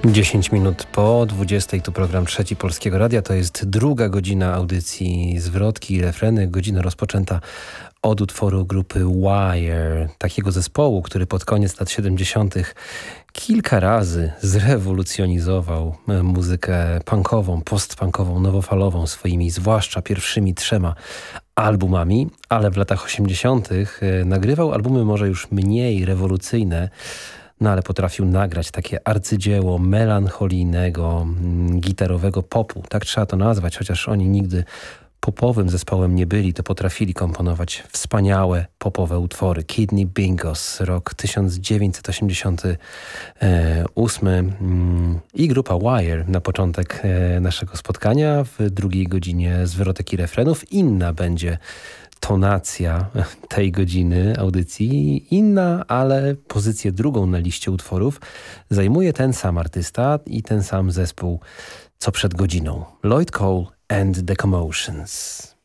10 minut po 20. Tu program Trzeci Polskiego Radia. To jest druga godzina audycji Zwrotki i refreny. Godzina rozpoczęta od utworu grupy Wire, takiego zespołu, który pod koniec lat 70. kilka razy zrewolucjonizował muzykę punkową, postpunkową, nowofalową swoimi zwłaszcza pierwszymi 3 albumami, ale w latach 80. nagrywał albumy może już mniej rewolucyjne, no ale potrafił nagrać takie arcydzieło melancholijnego, gitarowego popu. Tak trzeba to nazwać, chociaż oni nigdy popowym zespołem nie byli, to potrafili komponować wspaniałe popowe utwory. Kidney Bingos, rok 1988 i grupa Wire na początek naszego spotkania. W drugiej godzinie zwrotek i refrenów. Inna będzie tonacja tej godziny audycji, inna, ale pozycję drugą na liście utworów zajmuje ten sam artysta i ten sam zespół, co przed godziną. Lloyd Cole and the Commotions.